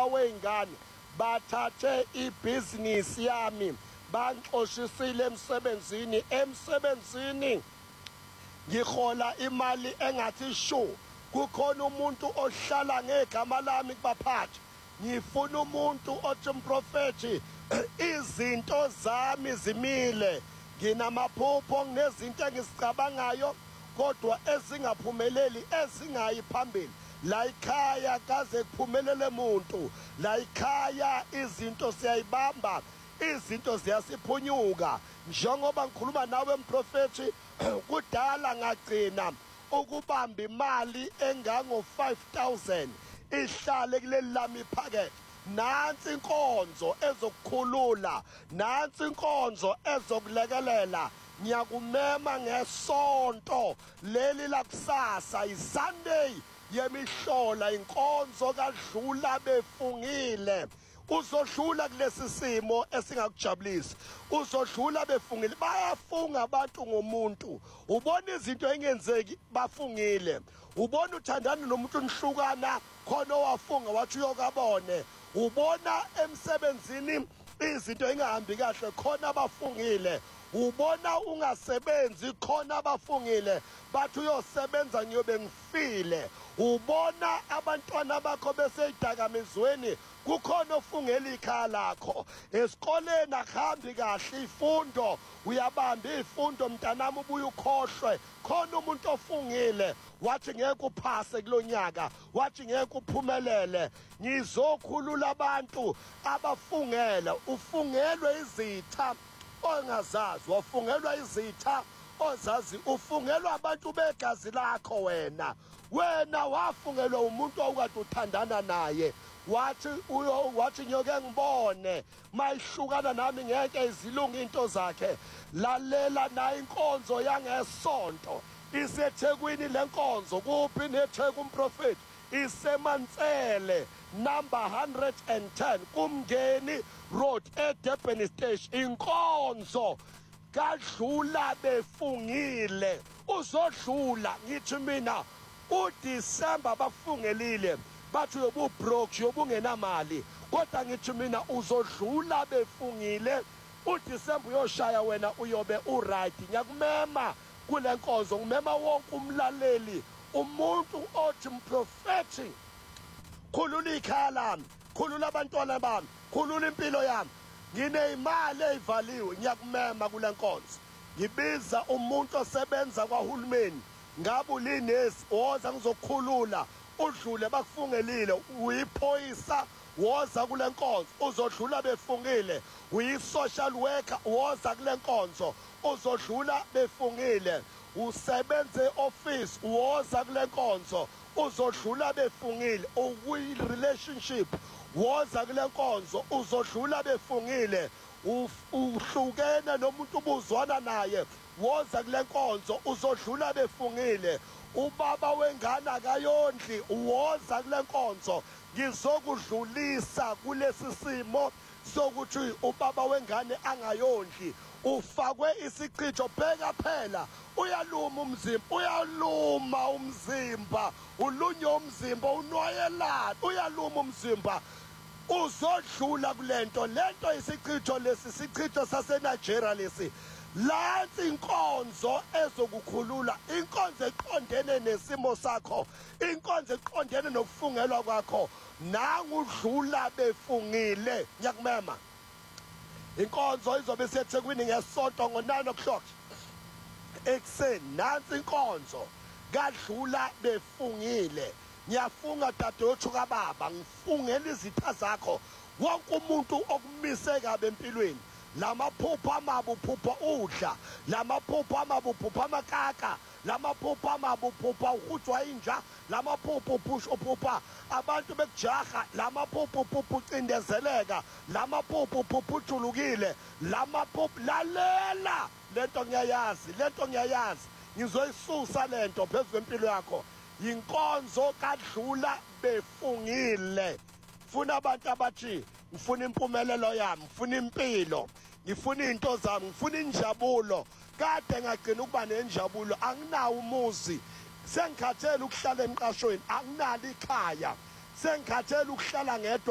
ubaba wengane bathathe ibhizinisi yami banxoshisile emsebenzini ngihola imali engathi sho kukhona umuntu ohlala ngegama lami kubaphathi ngifuna umuntu othi umprofethi izinto zami zimile nginamaphupho ngezinto engizicabangayo kodwa ezingaphumeleli ezingayi phambili la ikhaya kaze kuphumelele umuntu la ikhaya izinto siyayibamba izinto ziyasiphunyuka njengoba ngikhuluma nawe mprofethi kudala ngagcina ukubamba imali engango 5,000 ihlale kuleli lami iphakethe nansi inkonzo ezokukhulula nansi inkonzo ezokulekelela ngiyakumema ngesonto leli lakusasa iSunday yemihlola inkonzo kadlula befungile uzodlula kulesi simo esingakujabulisi uzodlula befungile bayafunga abantu ngomuntu ubona izinto engenzeki bafungile ubona uthandana nomuntu nihlukana khona wafunga wathi uyokabone ubona emsebenzini izinto engahambi kahle khona abafungile ubona ungasebenzi khona abafungile bathi uyosebenza ngiyobe ngifile ubona abantwana bakho beseyidakamizweni kukhona ofungela ikhaya lakho esikoleni akuhambi kahle ifundo uyabamba ifundo mntanami ubuye ukhohlwe khona umuntu ofungile wathi ngeke uphase kulonyaka wathi ngeke uphumelele ngizokhulula abantu abafungela ufungelwe izitha ongazazi wafungelwa izitha ozazi ufungelwa abantu begazi lakho wena wafungelwa umuntu okade uthandana naye wathi nyoke ngibone mayihlukana nami ngeke izilunga into zakhe lalela na inkonzo yangesonto iseThekwini lenkonzo kuphi neTheku umprofeti iseMantsele number 110 kumngeni road eDurban station inkonzo kadlula befungile uzodlula ngithi mina uDisemba bafungelile bathi uyobubroke uyobungenamali kodwa ngithi mina uzodlula befungile uDisemba uyoshaya wena uyobe uright ngiyakumema kule nkonzo ngimema wonke umlaleli umuntu othi mprofethi khulula ikhaya lami khulula abantwana bami khulula impilo yami ngineyimali eyivaliwe ngiyakumema kule nkonzo ngibiza umuntu osebenza kwaHulumeni ngabe ulinesi woza ngizokhulula udlule bakufungelile uyiphoyisa woza kule nkonzo uzodlula befungile uyi-social worker woza kule nkonzo uzodlula befungile usebenze office woza kule nkonzo uzodlula befungile ukuyi-relationship woza kule nkonzo uzodlula befungile uhlukene nomuntu ubuzwana naye woza kule nkonzo uzodlula befungile ubaba wengane akayondli woza kule nkonzo ngizokudlulisa kulesi simo sokuthi ubaba wengane angayondli ufakwe isichitho bheka phela uyaluma umzimba ulunya umzimba unwayelana uyaluma umzimba uzodlula kulento lento isichitho lesi sichitho saseNigeria lesi lansi inkonzo ezokukhulula inkonzo eqondene nesimo sakho inkonzo eqondene nokufungelwa kwakho nangudlula befungile ngiyakumema inkonzo izobe iseThekwini ngesonto ngo9 o'clock ekuseni nansi inkonzo kadlula befungile ngiyafunga dadewethu kababa ngifungela izitha zakho wonke umuntu okumise kabe empilweni lamaphupho amabi uphupha udla lamaphupho amabi uphupha amakaka lamaphupho amabi uphupha ukhutshwa inja lamaphupho uphupha abantu bekujaha lamaphupho uphupha ucindezeleka lamaphupho uphupha ujulukile lamaphupho lalela lento ngiyayazi ngizoyisusa lento phezulu kwempilo yakho inkonzo kadlula befungile funa abantu abathi ngifuna impumelelo yami ngifuna impilo ngifuna into zami ngifuna injabulo kade ngagcina ukuba nenjabulo anginawo umuzi sengikhathele ukuhlala emqashweni anginalo ikhaya sengikhathele ukuhlala ngedwa